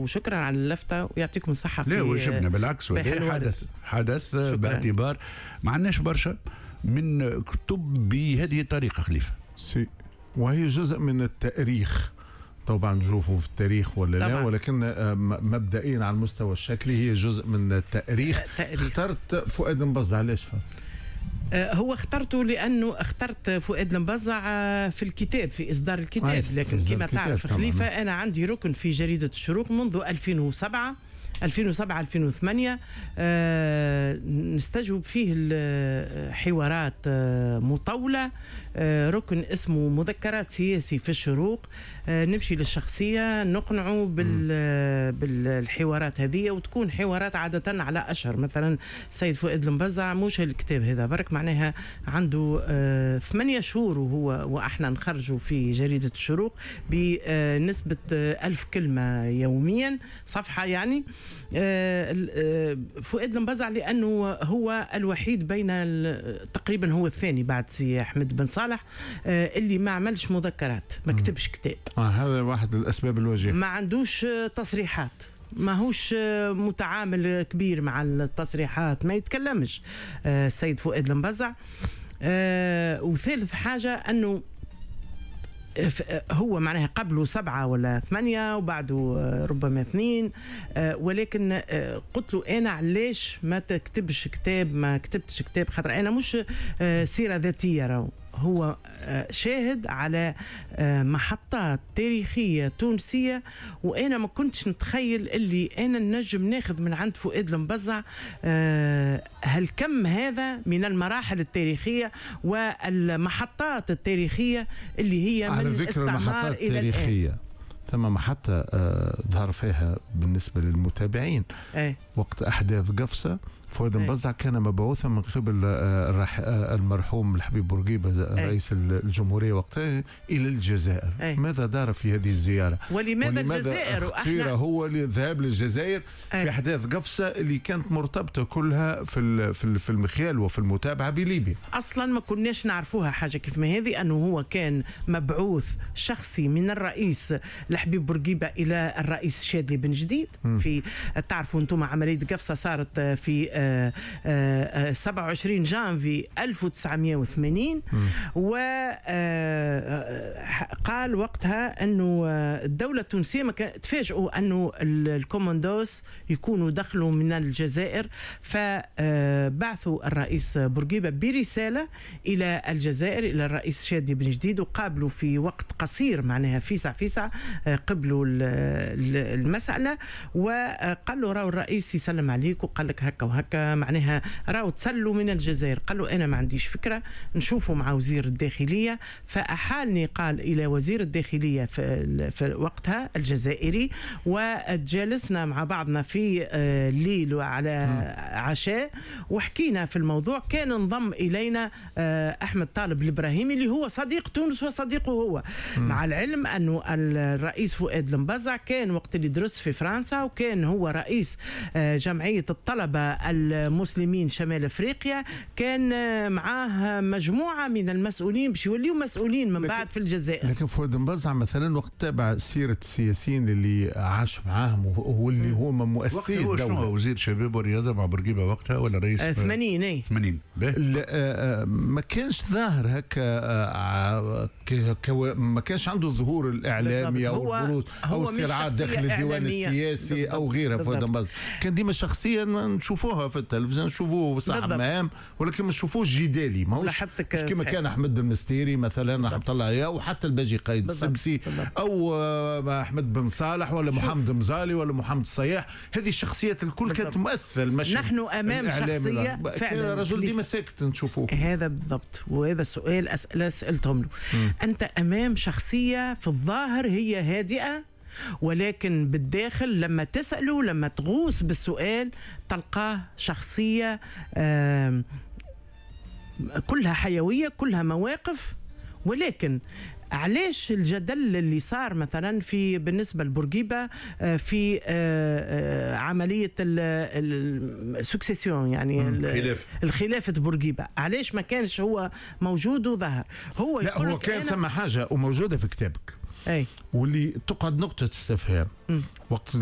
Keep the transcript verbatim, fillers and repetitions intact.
وشكرا على اللفتة ويعطيكم الصحة. لا وجبنا بالعكس، حدث حدث باعتبار ما عندناش برشا من كتب بهذه الطريقة خليفة سي، وهي جزء من التاريخ طبعا نشوفوا في التاريخ ولا طبعاً. لا، ولكن مبدئيا على المستوى الشكلي هي جزء من التاريخ. تاريخ. اخترت فؤاد المبزع علاش فات؟ هو اخترته لأنه اخترت فؤاد المبزع في الكتاب، في إصدار الكتاب، لكن كما تعرف خليفة أنا عندي ركن في جريدة الشروق منذ ألفين وسبعة ألفين وسبعة ألفين وثمانية، آه نستجوب فيه الحوارات آه مطولة، آه ركن اسمه مذكرات سياسي في الشروق، آه نمشي للشخصية نقنعه بالحوارات هذه، وتكون حوارات عادة على أشهر. مثلا سيد فؤاد المبزع مش الكتاب هذا برك معناها عنده آه ثمانية شهور وهو وإحنا نخرجه في جريدة الشروق بنسبة آه ألف كلمة يوميا صفحة يعني. فؤاد المبزع لأنه هو الوحيد بين تقريبا هو الثاني بعد سي أحمد بن صالح اللي ما عملش مذكرات، ما كتبش كتاب. آه هذا واحد الأسباب الوجيه. ما عندوش تصريحات، ما هوش متعامل كبير مع التصريحات، ما يتكلمش السيد فؤاد المبزع. وثالث حاجة أنه هو معناها قبله سبعة ولا ثمانية وبعده ربما اثنين، ولكن قلت له أنا علاش ما تكتبش كتاب، ما كتبتش كتاب، خاطر أنا مش سيرة ذاتية، راهو هو شاهد على محطات تاريخية تونسية، وأنا ما كنتش نتخيل اللي أنا نجم ناخذ من عند فؤاد المبزع هالكم هذا من المراحل التاريخية والمحطات التاريخية اللي هي من الاستعمار إلى الآن. ثم محطة آه ظهر فيها بالنسبة للمتابعين أي. وقت أحداث قفصة فؤاد المبزع كان مبعوثا من قبل آه آه المرحوم الحبيب بورقيبة رئيس الجمهورية وقتها إلى الجزائر. أي. ماذا دار في هذه الزيارة؟ ولماذا, ولماذا الجزائر؟ اختير هو الذهاب للجزائر أي. في أحداث قفصة اللي كانت مرتبطة كلها في في المخيال وفي المتابعة بليبيا. أصلا ما كناش نعرفوها حاجة كيف ما هذه، أنه هو كان مبعوث شخصي من الرئيس الحبيب بورقيبة إلى الرئيس الشاذلي بن جديد. م. في تعرفوا أنتم عملية قفصة صارت في سبعة وعشرين جانفي ألف وتسعمائة وثمانين، وقال وقتها أنه الدولة التونسية تفاجئوا أنه الكوماندوس يكونوا دخلوا من الجزائر، فبعثوا الرئيس بورقيبة برسالة إلى الجزائر إلى الرئيس الشاذلي بن جديد، وقابلوا في وقت قصير معناها فيسع فيسع قبلوا المسألة، وقال له راهو الرئيس يسلم عليك وقال لك هكا وهكا، معناها راهو تسلوا من الجزائر. قال له أنا ما عنديش فكرة، نشوفوا مع وزير الداخلية. فأحالني قال إلى وزير الداخلية في, في وقتها الجزائري، وجلسنا مع بعضنا في الليل وعلى عشاء وحكينا في الموضوع. كان انضم إلينا أحمد طالب الإبراهيمي اللي هو صديق تونس وصديقه هو، مع العلم أنه الرئيس فؤاد المبزع كان وقت اللي درس في فرنسا، وكان هو رئيس جمعية الطلبة المسلمين شمال أفريقيا، كان معاه مجموعة من المسؤولين باش يوليوا مسؤولين من بعد في الجزائر. لكن فؤاد المبزع مثلا وقت تابع سيرة السياسيين اللي عاش معاهم واللي هو من مؤسسي الدولة. هو وزير شباب والرياضة مع بورقيبة وقتها ولا رئيس؟ آه ثمانين اي ثمانين. ما كانش ظاهر هكا، ما كانش عنده الظهور الإعلامي أو البروز أو الصراعات داخل الديوان السياسي أو غيرها. فؤاد المبزع كان ديما شخصيا نشوفوها في التلفزيون، نشوفوه صاحب مهام، ولكن ما نشوفوش جدالي، ما هوش مش كما كان احمد المستيري مثلا رحمه الله عليه، او حتى الباجي قايد السبسي، او احمد بن صالح ولا محمد مزالي ولا محمد الصياح. هذه الشخصيات الكل بالضبط. كانت ممثل المشهد. نحن امام شخصيه فعلا رجل ديما ساكت نشوفوه. هذا بالضبط، وهذا السؤال اسئله سالتهم له. م. انت امام شخصيه في الظاهر هي هادئه، ولكن بالداخل لما تسأله لما تغوص بالسؤال تلقاه شخصية كلها حيوية كلها مواقف. ولكن علاش الجدل اللي صار مثلا في بالنسبة لبورقيبة في عملية السكسيسيون يعني الخلاف الخلافة بورقيبة، علاش ما كانش هو موجود وظهر؟ هو لا هو كان ثم حاجة وموجودة في كتابك أي. واللي تقعد نقطة استفهام وقت